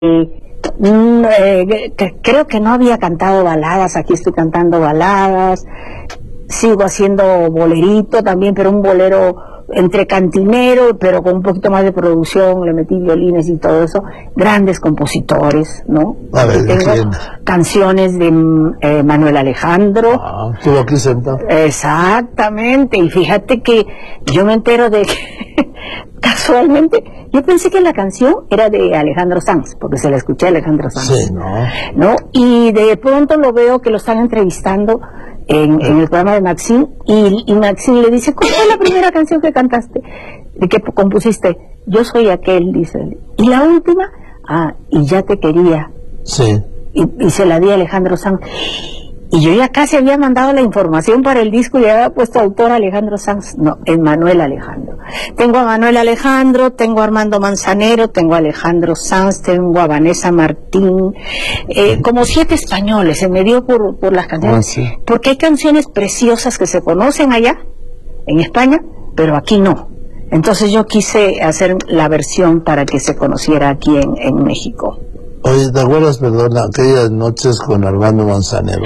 creo que no había cantado baladas. Aquí estoy cantando baladas, sigo haciendo bolerito también, pero un bolero entre cantinero, pero con un poquito más de producción, le metí violines y todo eso. Grandes compositores, ¿no? A ver, tengo canciones de Manuel Alejandro. Estuvo aquí sentado. Exactamente, y fíjate que yo me entero de que casualmente, yo pensé que la canción era de Alejandro Sanz, porque se la escuché a Alejandro Sanz. Sí, ¿no? Y de pronto lo veo que lo están entrevistando en el programa de Maxine, y Maxine le dice: ¿cuál fue la primera canción que cantaste, de que compusiste? Yo soy aquel, dice él. Y la última, y ya te quería. Sí. Y se la di a Alejandro Sanz. Y yo ya casi había mandado la información para el disco y había puesto autor Alejandro Sanz. No, es Manuel Alejandro. Tengo a Manuel Alejandro, tengo a Armando Manzanero, tengo a Alejandro Sanz, tengo a Vanessa Martín, como 7 españoles. Se me dio por las canciones. Sí. Porque hay canciones preciosas que se conocen allá, en España, pero aquí no. Entonces yo quise hacer la versión para que se conociera aquí en México. Oye, ¿te acuerdas, perdona, aquellas noches con Armando Manzanero?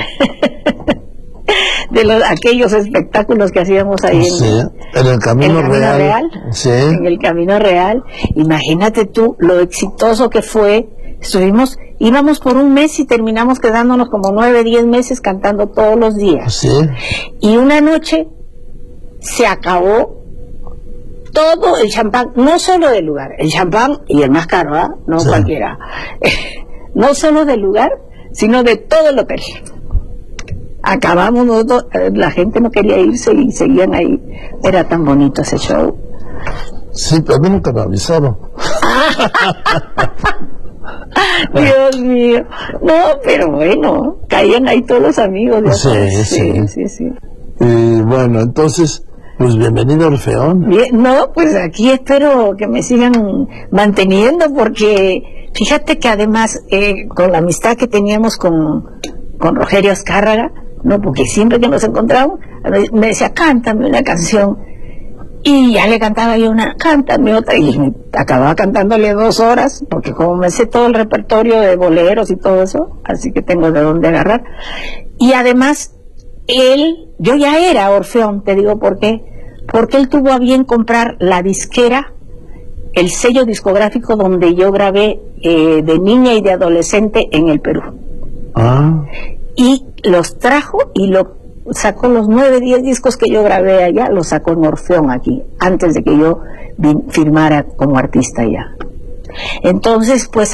De aquellos espectáculos que hacíamos ahí en el Camino Real. Sí. En el Camino Real. Imagínate tú lo exitoso que fue. Íbamos por un mes y terminamos quedándonos como 9, 10 meses cantando todos los días. Sí. Y una noche se acabó todo el champán, no solo del lugar, el champán y el más caro, no sí. Cualquiera, no solo del lugar, sino de todo el hotel. Acabamos nosotros, la gente no quería irse y seguían ahí. Era tan bonito ese show. Sí, pero a mí nunca me avisaron. Dios mío. No, pero bueno, caían ahí todos los amigos. Sí. Y bueno, entonces, pues bienvenido Orfeón. Bien, no, pues aquí espero que me sigan manteniendo, porque fíjate que además con la amistad que teníamos con Rogerio Azcárraga, no, porque siempre que nos encontramos me decía: cántame una canción, y ya le cantaba yo una, cántame otra, y acababa cantándole 2 horas, porque como me sé todo el repertorio de boleros y todo eso, así que tengo de dónde agarrar. Y además yo ya era Orfeón, te digo por qué, porque él tuvo a bien comprar la disquera, el sello discográfico donde yo grabé de niña y de adolescente en el Perú. Y los trajo y lo sacó, los 9, 10 discos que yo grabé allá, los sacó en Orfeón aquí, antes de que yo firmara como artista allá. Entonces, pues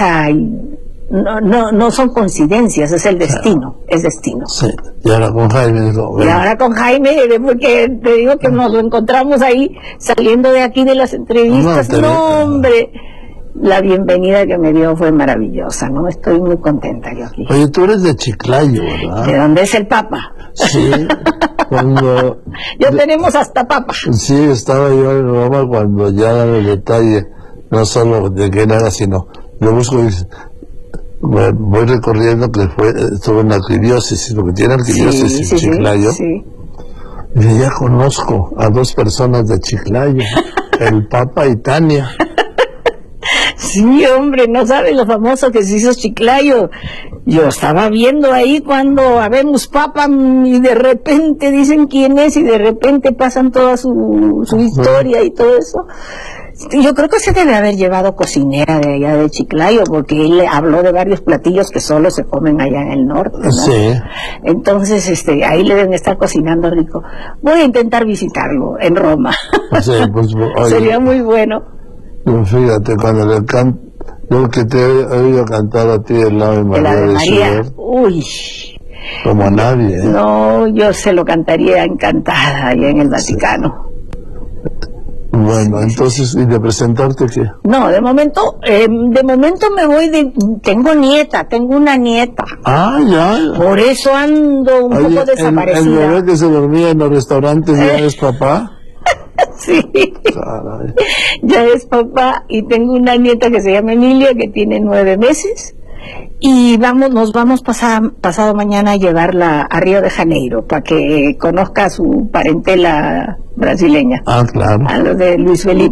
no son coincidencias, es el destino, es destino. Sí, y ahora con Jaime. Y ahora con Jaime, porque te digo que nos lo encontramos ahí saliendo de aquí de las entrevistas. No, hombre, la bienvenida que me dio fue maravillosa, ¿no? Estoy muy contenta yo aquí. Oye, tú eres de Chiclayo, ¿verdad? ¿De dónde es el Papa? Sí, cuando... Ya tenemos hasta Papa. Sí, estaba yo en Roma cuando ya dan el detalle, no solo de quién era, sino yo busco y voy recorriendo que estuvo en la arquidiócesis, porque tiene arquidiócesis en Chiclayo. Sí. Y ya conozco a 2 personas de Chiclayo, el Papa y Tania. Sí, hombre, no sabes lo famoso que se hizo Chiclayo. Yo estaba viendo ahí cuando habemos Papa y de repente dicen quién es y de repente pasan toda su historia y todo eso. Yo creo que se debe haber llevado cocinera de allá de Chiclayo, porque él habló de varios platillos que solo se comen allá en el norte, ¿no? Sí. Entonces, ahí le deben estar cocinando rico. Voy a intentar visitarlo en Roma. Sí, pues, oye, sería muy bueno. Fíjate, cuando le canto, yo que te he oído cantar a ti el Ave María de Schubert, uy, como a nadie, ¿eh? No, yo se lo cantaría encantada allá en el Vaticano. Bueno, entonces, ¿y de presentarte qué? No, de momento me voy tengo una nieta. Ya. Por eso ando un poco desaparecida. ¿El bebé que se dormía en los restaurantes ya es papá? Sí. Caray. Ya es papá, y tengo una nieta que se llama Emilia, que tiene 9 meses. Y nos vamos pasado mañana a llevarla a Río de Janeiro para que conozca a su parentela brasileña. Claro. A los de Luis Felipe.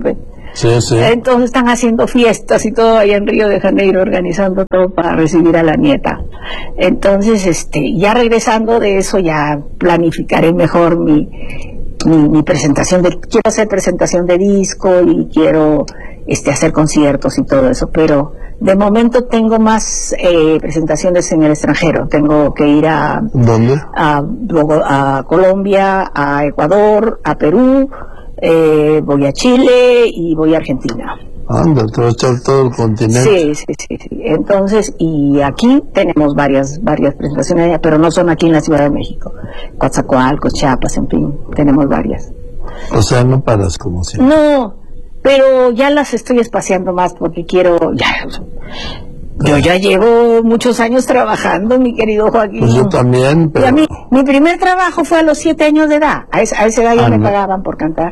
Sí, sí. Entonces están haciendo fiestas y todo allá en Río de Janeiro, organizando todo para recibir a la nieta. Entonces, ya regresando de eso, ya planificaré mejor mi presentación. Quiero hacer presentación de disco y quiero hacer conciertos y todo eso, pero de momento tengo más presentaciones en el extranjero. Tengo que ir a... ¿Dónde? A Colombia, a Ecuador, a Perú, voy a Chile y voy a Argentina. Anda, te vas a echar todo el continente. Sí. Entonces, y aquí tenemos varias presentaciones allá, pero no son aquí en la Ciudad de México. Coatzacoalcos, Chiapas, en fin, tenemos varias. O sea, no paras como siempre. No, pero ya las estoy espaciando más porque quiero... Yo ya llevo muchos años trabajando, mi querido Joaquín. Pues yo también, pero... Y a mí, mi primer trabajo fue a los 7 años de edad. A esa edad ya me pagaban por cantar.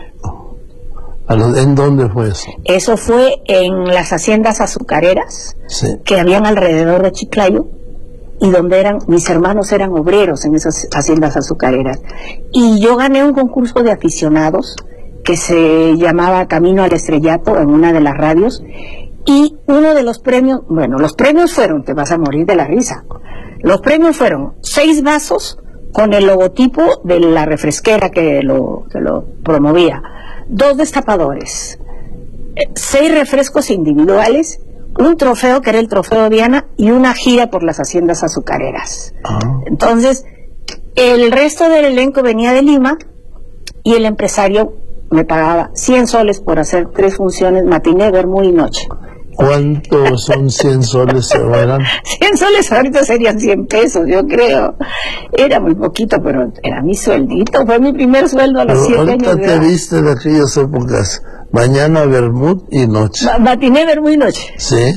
¿En dónde fue eso? Eso fue en las haciendas azucareras, Sí. que habían alrededor de Chiclayo, y donde mis hermanos eran obreros en esas haciendas azucareras. Y yo gané un concurso de aficionados que se llamaba Camino al Estrellato en una de las radios, y uno de los premios, los premios fueron, te vas a morir de la risa, los premios fueron 6 vasos con el logotipo de la refresquera que lo promovía, 2 destapadores, 6 refrescos individuales, un trofeo que era el trofeo Diana y una gira por las haciendas azucareras. Entonces, el resto del elenco venía de Lima y el empresario me pagaba 100 soles por hacer 3 funciones, matiné, vermú y noche. ¿Cuántos son 100 soles eran? 100 soles ahorita serían 100 pesos, yo creo. Era muy poquito, pero era mi sueldito. Fue mi primer sueldo a los 7 años de edad. Ahorita te viste de aquellas épocas. Mañana vermut y noche. Matiné, vermú y noche. Sí.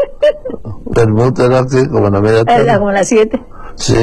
Vermut era que como la media tarde. Era como las 7. Sí.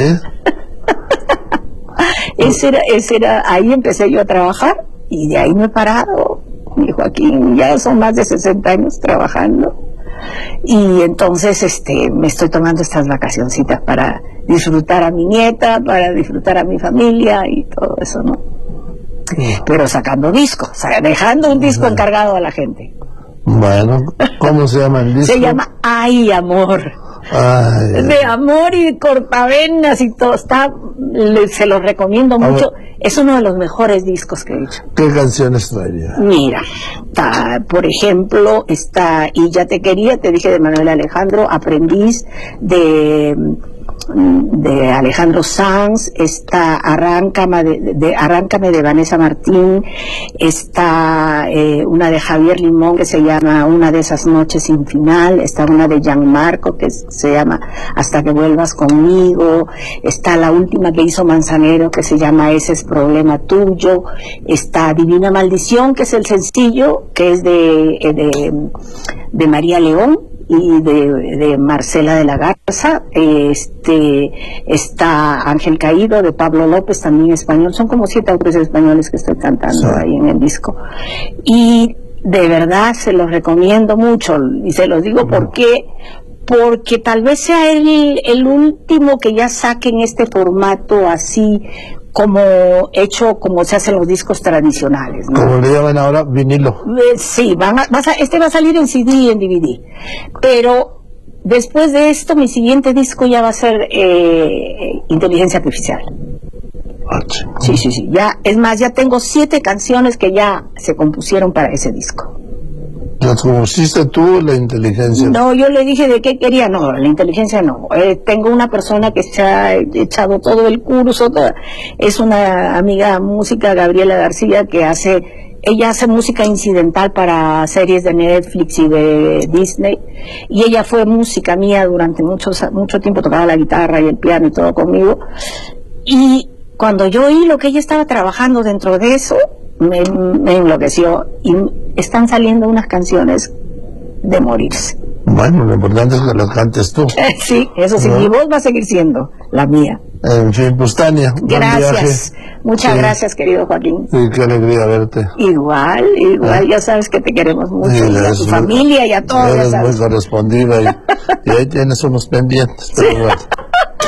Ese era, ahí empecé yo a trabajar y de ahí no he parado. Mi Joaquín, ya son más de 60 años trabajando. Y entonces me estoy tomando estas vacacioncitas para disfrutar a mi nieta, para disfrutar a mi familia y todo eso, ¿no? Pero sacando discos, dejando un disco encargado a la gente. Bueno, ¿cómo se llama el disco? Se llama Ay, Amor. Ay. De amor y cortavenas y todo. Se los recomiendo mucho. Es uno de los mejores discos que he hecho. ¿Qué canciones traería? Mira, por ejemplo, está Y ya te quería, te dije, de Manuel Alejandro, Aprendiz de Alejandro Sanz, está Arráncame de Vanessa Martín, está una de Javier Limón que se llama Una de esas noches sin final, está una de Gianmarco que se llama Hasta que vuelvas conmigo, está la última que hizo Manzanero que se llama Ese es problema tuyo, está Divina Maldición que es el sencillo que es de María León y de Marcela de la Garza, está Ángel Caído de Pablo López, también español. Son como 7 autores españoles que estoy cantando ahí en el disco. Y de verdad se los recomiendo mucho, y se los digo porque tal vez sea el último que ya saquen este formato así como como se hacen los discos tradicionales, ¿no? Como le llaman ahora, vinilo. Sí, va a salir en CD y en DVD, pero después de esto mi siguiente disco ya va a ser inteligencia artificial. Sí, ya, es más, ya tengo 7 canciones que ya se compusieron para ese disco. ¿Las compusiste tú, la inteligencia? No, yo le dije de qué quería. No, la inteligencia no. Tengo una persona que se ha echado todo el curso, es una amiga música, Gabriela García, que ella hace música incidental para series de Netflix y de Disney, y ella fue música mía durante mucho tiempo, tocaba la guitarra y el piano y todo conmigo, y cuando yo oí lo que ella estaba trabajando dentro de eso, me enloqueció, y están saliendo unas canciones de morirse. Bueno, lo importante es que lo cantes tú. Sí, eso sí, mi voz va a seguir siendo la mía. En fin, pues Tania, gracias, muchas gracias, querido Joaquín. Sí, qué alegría verte. Igual, ya sabes que te queremos mucho, y a tu familia y a todos. Eres muy correspondida y ahí tienes unos pendientes, pero bueno.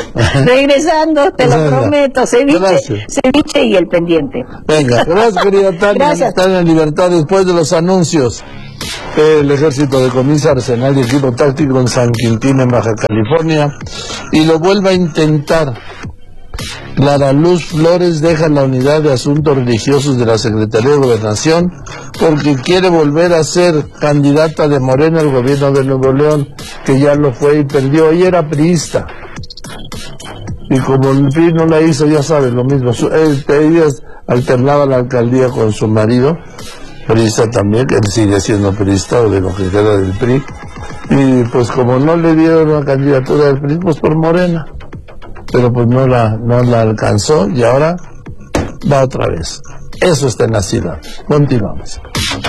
Regresando, te lo prometo, ceviche y el pendiente. Venga, gracias querida Tania. Gracias. Están en libertad después de los anuncios. El ejército decomisa arsenal y equipo táctico en San Quintín, en Baja California, y lo vuelve a intentar. Clara Luz Flores deja la unidad de asuntos religiosos de la Secretaría de Gobernación porque quiere volver a ser candidata de Morena al gobierno de Nuevo León, que ya lo fue y perdió. Ella era priista, y como el PRI no la hizo, ya saben, lo mismo. Ella alternaba la alcaldía con su marido, priista también, que él sigue siendo priista, o de lo que queda del PRI, y pues como no le dieron la candidatura del PRI, pues por Morena, pero pues no la alcanzó, y ahora va otra vez. Eso está en la ciudad. Continuamos.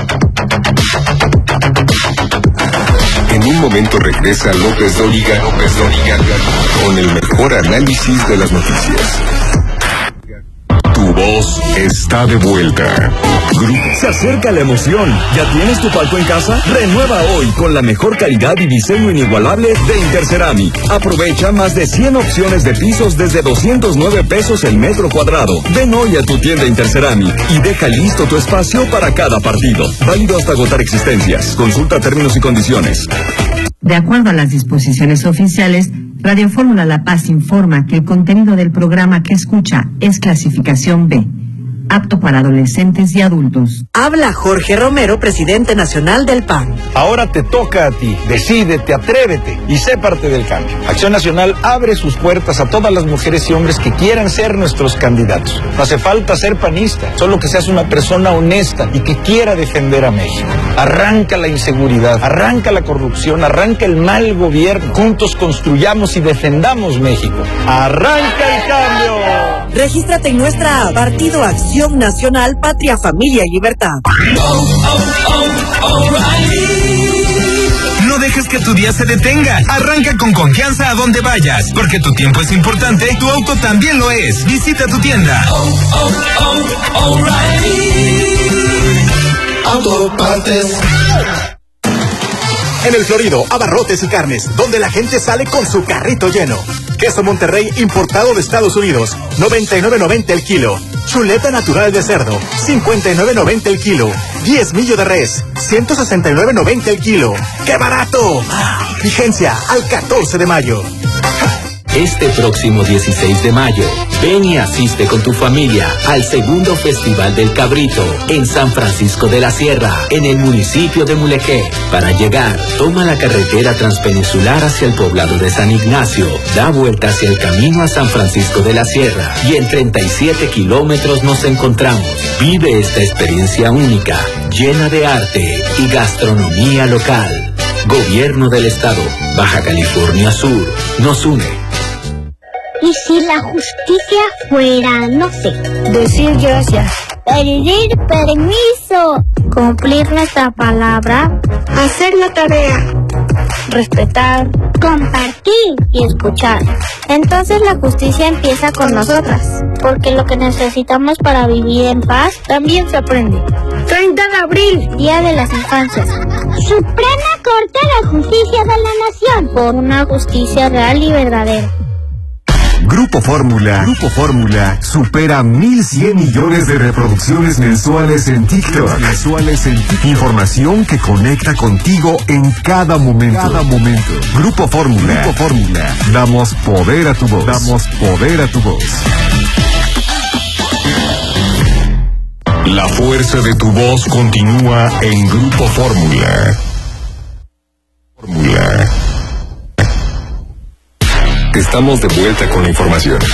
En un momento regresa López Dóriga con el mejor análisis de las noticias. Tu voz está de vuelta. Se acerca la emoción. ¿Ya tienes tu palco en casa? Renueva hoy con la mejor calidad y diseño inigualable de Interceramic. Aprovecha más de 100 opciones de pisos desde 209 pesos el metro cuadrado. Ven hoy a tu tienda Interceramic y deja listo tu espacio para cada partido. Válido hasta agotar existencias. Consulta términos y condiciones. De acuerdo a las disposiciones oficiales, Radio Fórmula La Paz informa que el contenido del programa que escucha es clasificación B, apto para adolescentes y adultos. Habla Jorge Romero, presidente nacional del PAN. Ahora te toca a ti. Decídete, atrévete y sé parte del cambio. Acción Nacional abre sus puertas a todas las mujeres y hombres que quieran ser nuestros candidatos. No hace falta ser panista, solo que seas una persona honesta y que quiera defender a México. Arranca la inseguridad, arranca la corrupción, arranca el mal gobierno. Juntos construyamos y defendamos México. ¡Arranca el cambio! Regístrate en nuestra app Partido Acción Nacional, Patria, Familia y Libertad. No dejes que tu día se detenga. Arranca con confianza a donde vayas, porque tu tiempo es importante, tu auto también lo es. Visita tu tienda. Autopartes. En El Florido, abarrotes y carnes, donde la gente sale con su carrito lleno. Queso Monterrey importado de Estados Unidos, 99.90 el kilo. Chuleta natural de cerdo, 59.90 el kilo. 10 millo de res, 169.90 el kilo. ¡Qué barato! Vigencia al 14 de mayo. Este próximo 16 de mayo, ven y asiste con tu familia al segundo Festival del Cabrito en San Francisco de la Sierra, en el municipio de Mulegé. Para llegar, toma la carretera transpeninsular hacia el poblado de San Ignacio, da vuelta hacia el camino a San Francisco de la Sierra y en 37 kilómetros nos encontramos. Vive esta experiencia única, llena de arte y gastronomía local. Gobierno del Estado, Baja California Sur, nos une. ¿Y si la justicia fuera, no sé, decir gracias, pedir permiso, cumplir nuestra palabra, hacer la tarea, respetar, compartir y escuchar? Entonces la justicia empieza con nosotras, porque lo que necesitamos para vivir en paz también se aprende. 30 de abril, Día de las Infancias. Suprema Corte de Justicia de la Nación, por una justicia real y verdadera. Grupo Fórmula supera 1,100 millones de reproducciones mensuales en TikTok. Información que conecta contigo en cada momento. Grupo Fórmula. Damos poder a tu voz. La fuerza de tu voz continúa en Grupo Fórmula. Estamos de vuelta con la información.